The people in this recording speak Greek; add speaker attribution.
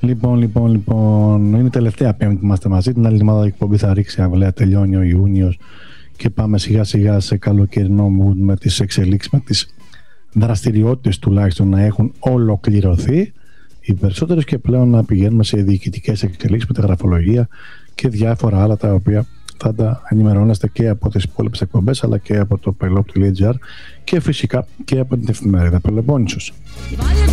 Speaker 1: Λοιπόν, είναι η τελευταία Πέμπτη που είμαστε μαζί. Την άλλη εβδομάδα η εκπομπή θα ρίξει αυλαία, τελειώνει ο Ιούνιος και πάμε σιγά σιγά σε καλοκαιρινό mood με τις εξελίξεις, με τις δραστηριότητες τουλάχιστον να έχουν ολοκληρωθεί οι περισσότερες και πλέον να πηγαίνουμε σε διοικητικές εξελίξεις, μεταγραφολογία και διάφορα άλλα τα οποία θα τα ενημερώνεστε και από τις υπόλοιπες εκπομπές αλλά και από το pelop.gr και φυσικά και από την εφημερίδα Πελοπόννησος.